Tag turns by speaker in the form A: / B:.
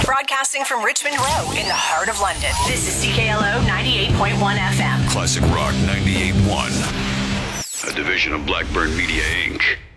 A: Broadcasting from Richmond Road in the heart of London. This is CKLO 98.1 FM.
B: Classic Rock 98.1. A division of Blackburn Media, Inc.